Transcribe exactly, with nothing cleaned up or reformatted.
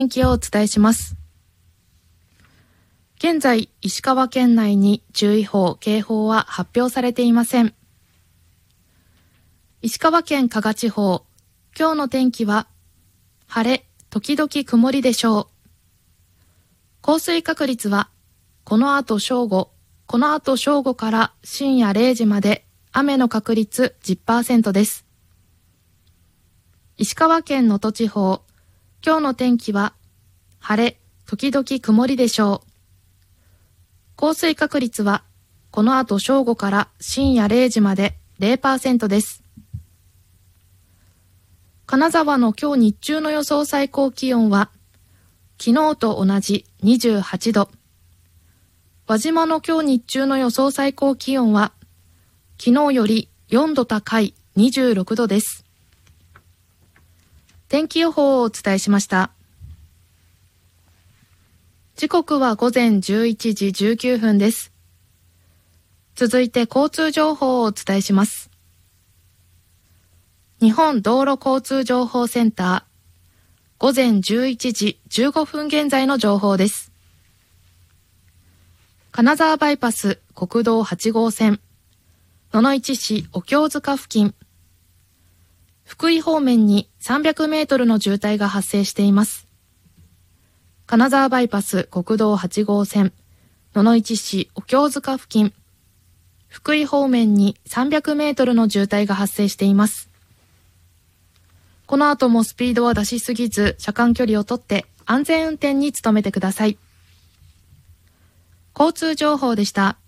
天気をお伝えします。現在、石川県内に注意報・警報は発表されていません。石川県加賀地方、今日の天気は晴れ、時々曇りでしょう。降水確率はこの後正午、この後正午から深夜れいじまで雨の確率 じゅっパーセント です。石川県能登地方、今日の天気は晴れ、時々曇りでしょう。降水確率はこの後正午から深夜れいじまで ゼロパーセント です。金沢の今日日中の予想最高気温は昨日と同じにじゅうはちど。輪島の今日日中の予想最高気温は昨日よりよんど高いにじゅうろくどです。天気予報をお伝えしました。時刻は午前じゅういちじじゅうきゅうふんです。続いて交通情報をお伝えします。日本道路交通情報センター、午前じゅういちじじゅうごふん現在の情報です。金沢バイパス国道はちごうせん、野々市市お経塚付近、福井方面にさんびゃくメートルの渋滞が発生しています。金沢バイパス国道はちごうせん、野々市市お経塚付近、福井方面にさんびゃくメートルの渋滞が発生しています。この後もスピードは出しすぎず、車間距離をとって安全運転に努めてください。交通情報でした。